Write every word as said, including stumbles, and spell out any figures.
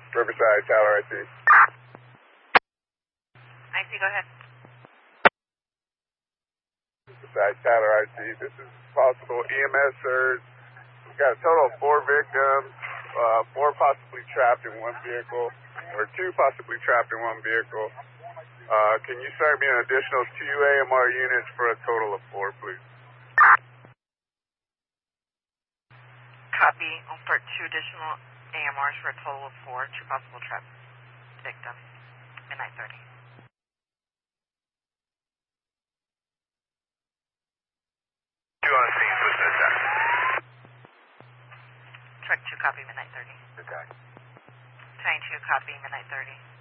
Riverside, Tyler, I C. I C, go ahead. Riverside, Tyler, I C. This is possible E M S surge. We've got a total of four victims, uh, four possibly trapped in one vehicle, or two possibly trapped in one vehicle. Uh, can you start me an additional two A M R units for a total of four, please? Copy. I'll start two additional A M Rs for a total of four, two possible trap victims, midnight thirty. Two on scene, switch to attack. Truck two, copy, midnight thirty. Attack. Train two, copy, midnight thirty.